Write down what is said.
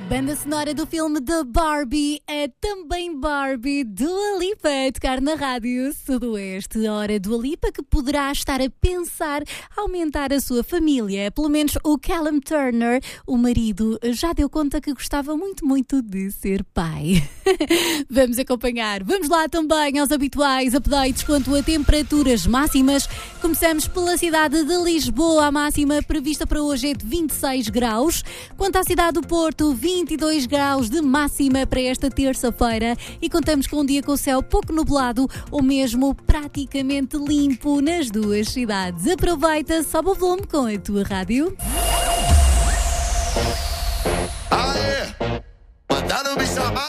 Banda sonora do filme The Barbie é também Barbie, Dua Lipa a tocar na rádio Sudoeste. Hora Dua Lipa que poderá estar a pensar aumentar a sua família. Pelo menos o Callum Turner, o marido, já deu conta que gostava muito de ser pai. Vamos acompanhar. Vamos lá também aos habituais updates quanto a temperaturas máximas. Começamos pela cidade de Lisboa. A máxima prevista para hoje é de 26 graus. Quanto à cidade do Porto, 22 graus de máxima para esta terça-feira e contamos com um dia com o céu pouco nublado ou mesmo praticamente limpo nas duas cidades. Aproveita, sobe o volume com a tua rádio. Mandaram me chamar.